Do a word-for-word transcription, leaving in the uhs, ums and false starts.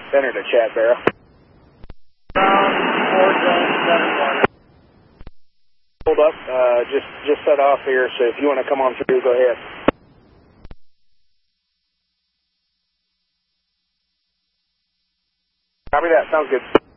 Center to Chad Barrow. Hold up, uh, just, just set off here, so if you want to come on through, go ahead. Copy that, sounds good.